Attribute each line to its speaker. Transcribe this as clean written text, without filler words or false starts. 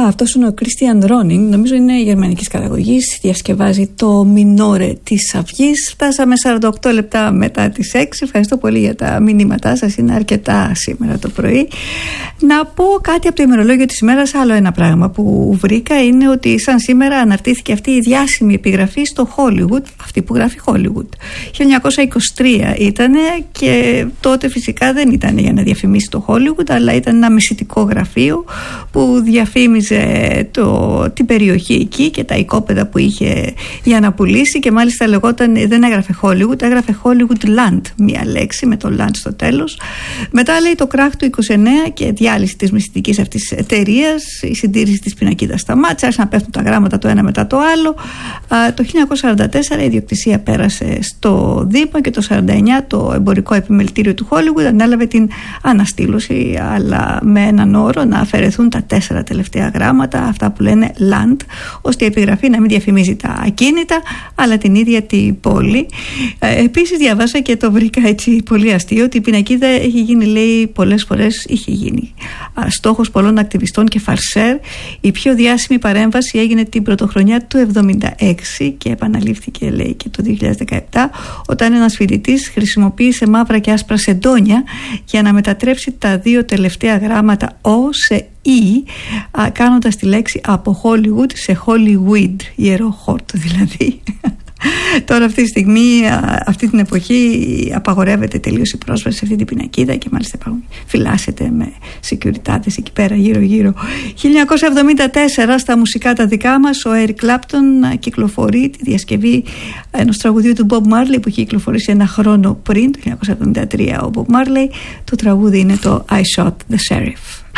Speaker 1: Αυτός είναι ο Christian Ronning, νομίζω είναι γερμανικής καταγωγής, διασκευάζει το Μινόρε της Αυγής. Φτάσαμε 48 λεπτά μετά τις 6. Ευχαριστώ πολύ για τα μηνύματά σας, είναι αρκετά σήμερα το πρωί. Να πω κάτι από το ημερολόγιο της ημέρας. Άλλο ένα πράγμα που βρήκα είναι ότι σαν σήμερα αναρτήθηκε αυτή η διάσημη επιγραφή στο Hollywood, αυτή που γράφει Hollywood. 1923 ήτανε και τότε φυσικά δεν ήταν για να διαφημίσει το Hollywood, αλλά ήταν ένα μεσητικό γραφείο που διαφήμιζε την περιοχή εκεί και τα οικόπεδα που είχε για να πουλήσει, και μάλιστα δεν έγραφε Hollywood, έγραφε Hollywood Land, μία λέξη με το land στο τέλος. Μετά λέει το κράχ του 29 και διάλυση της μυστικής αυτής εταιρείας, η συντήρηση της πινακίδας σταμάτησε, άρχισαν να πέφτουν τα γράμματα το ένα μετά το άλλο. Το 1944 η ιδιοκτησία πέρασε στο Δήμα και το 1949 το εμπορικό επιμελητήριο του Hollywood ανέλαβε την αναστήλωση, αλλά με έναν όρο να αφαιρεθούν τα 4 τελευταία γράμματα, αυτά που λένε land, ώστε η επιγραφή να μην διαφημίζει τα ακίνητα αλλά την ίδια την πόλη. Επίσης διαβάσα και το βρήκα έτσι πολύ αστείο ότι η πινακίδα έχει γίνει, λέει, πολλές φορές είχε γίνει στόχος πολλών ακτιβιστών και φαρσέρ. Η πιο διάσημη παρέμβαση έγινε την πρωτοχρονιά του 1976 και επαναλήφθηκε, λέει, και το 2017, όταν ένας φοιτητής χρησιμοποίησε μαύρα και άσπρα σεντόνια για να μετατρέψει τα 2 τελευταία γράμματα O σε E, κάνοντας τη λέξη από Hollywood σε Hollywood, ιερό χόρτο δηλαδή. Τώρα αυτή τη στιγμή, αυτή την εποχή, απαγορεύεται τελείως η πρόσβαση σε αυτή την πινακίδα και μάλιστα φυλάσσεται με σεκιουριτάδες εκεί πέρα γύρω-γύρω. 1974 στα μουσικά τα δικά μας ο Eric Clapton κυκλοφορεί τη διασκευή ενός τραγουδιού του Bob Marley που είχε κυκλοφορήσει ένα χρόνο πριν, το 1973 ο Bob Marley. Το τραγούδι είναι το I Shot the Sheriff.